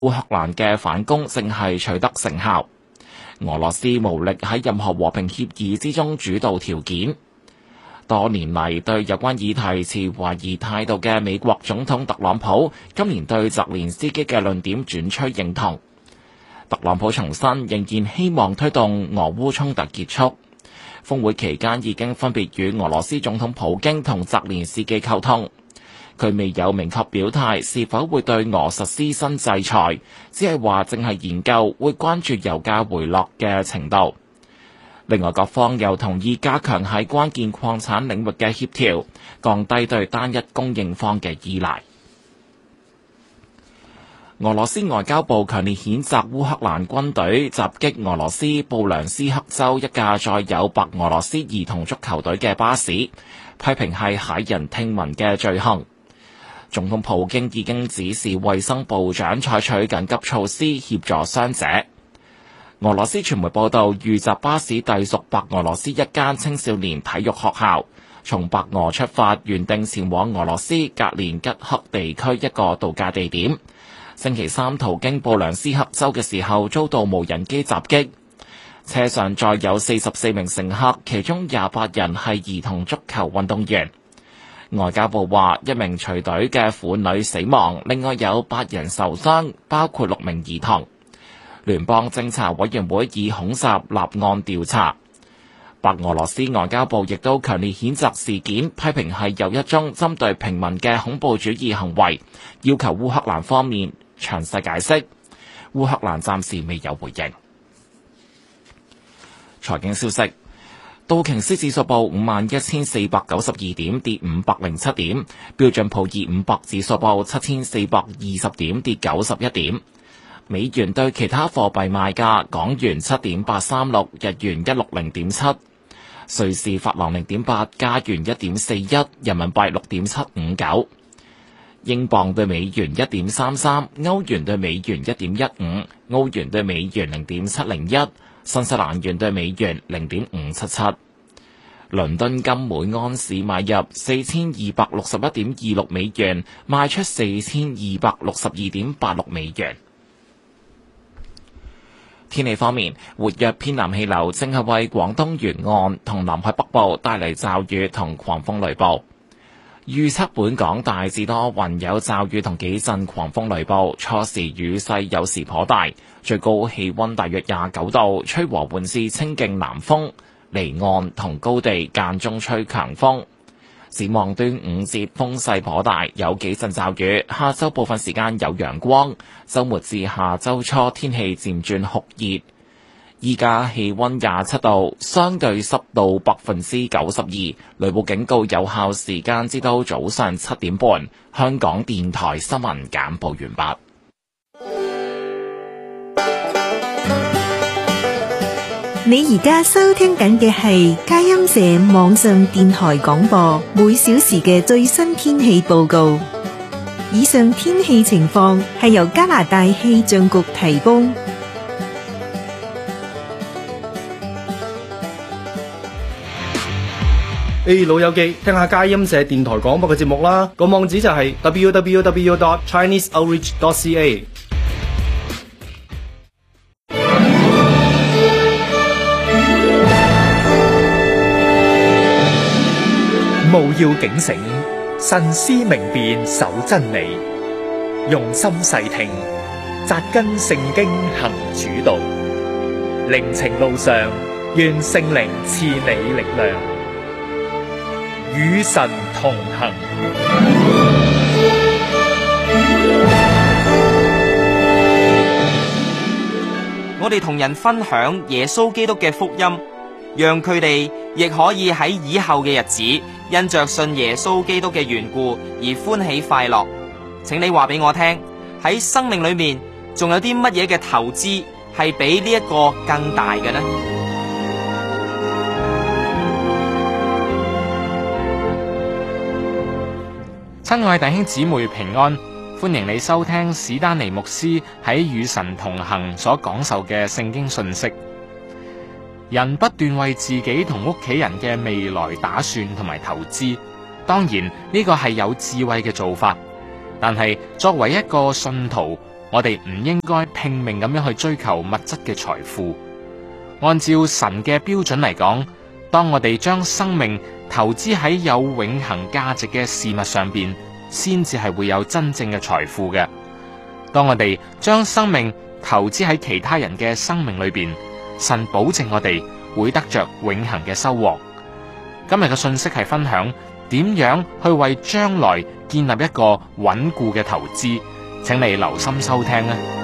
烏克蘭嘅反攻正係取得成效。俄羅斯無力喺任何和平協議之中主導條件。多年嚟對有關議題持懷疑態度嘅美國總統特朗普，今年對澤連斯基嘅論點轉趨認同。特朗普重申仍然希望推動俄烏衝突結束。峰會期間已經分別與俄羅斯總統普京同澤連斯基溝通。佢未有明確表態是否會對俄實施新制裁，只係話正係研究會關注油價回落嘅程度。另外，各方又同意加強喺關鍵礦產領域嘅協調，降低對單一供應方嘅依賴。俄羅斯外交部強烈譴責烏克蘭軍隊襲擊俄羅斯布良斯克州一架載有白俄羅斯兒童足球隊嘅巴士，批評係駭人聽聞嘅罪行。總統普京已經指示衛生部長採取緊急措施協助傷者。俄羅斯傳媒報道，遇襲巴士隸屬白俄羅斯一間青少年體育學校，從白俄出發，原定前往俄羅斯格連吉克地區一個度假地點。星期三途經布良斯克州嘅時候，遭到無人機襲擊。車上載有44名乘客，其中28人係兒童足球運動員。外交部話，一名隨隊嘅婦女死亡，另外有8人受傷，包括6名兒童。聯邦偵查委員會以恐襲立案調查。白俄羅斯外交部亦都強烈譴責事件，批評係又一宗針對平民嘅恐怖主義行為，要求烏克蘭方面詳細解釋。烏克蘭暫時未有回應。財經消息，道瓊斯指數報51,492點，跌507點；標準普爾500指數報7,420點，跌91點。美元對其他貨幣賣價：港元7.836，日元160.7，瑞士法郎0.8，加元1.41，人民幣6.759，英鎊對美元1.33，歐元對美元1.15，澳元對美元0.701，新西蘭元對美元0.577。倫敦金每安士買入4261.26美元，賣出4262.86美元。天氣方面，活躍偏南氣流正係為廣東沿岸同南海北部帶嚟驟雨同狂風雷暴。預測本港大致多雲，有驟雨同幾陣狂風雷暴，初時雨勢有時頗大，最高氣溫大約29度，吹和緩至清勁南風，離岸同高地間中吹強風。展望端午節風勢頗大，有幾陣驟雨，下周部分時間有陽光，周末至下周初天氣漸轉酷熱。依家氣溫27度，相對濕度92%，雷暴警告有效時間至到早上7點半。香港電台新聞簡報完畢。 你而家收聽緊嘅係佳音社網上電台廣播，每小時嘅最新天氣報告。以上天氣情況係由加拿大氣象局提供。 老友記，聽下佳音社電台廣播嘅節目啦，個網址就係 www.chineseoutreach.ca。 務要警醒，慎思明辨，守真理，用心細聽，扎根聖經行主道。靈程路上，願聖靈賜你力量，與神同行。 我哋同人分享耶穌基督嘅福音，讓佢哋亦可以喺以後嘅日子，因着信耶穌基督嘅緣故而歡喜快樂。請你話俾我聽，喺生命裏面仲有啲乜嘢嘅投資係比呢一個更大嘅呢？ 親愛弟兄姊妹平安，歡迎你收聽史丹尼牧師喺與神同行所講授嘅聖經信息。人不斷為自己同屋企人嘅未來打算同埋投資，當然呢個係有智慧嘅做法。但係作為一個信徒， 我哋唔應該拼命咁樣去追求物質嘅財富。按照神嘅標準嚟講，當我哋將生命投資喺有永恆價值嘅事物上邊，先至係會有真正嘅財富嘅。當我哋將生命投資喺其他人嘅生命裏邊，神保證我哋會得着永恆嘅收穫。今日嘅信息係分享點樣去為將來建立一個穩固嘅投資，請你留心收聽啊！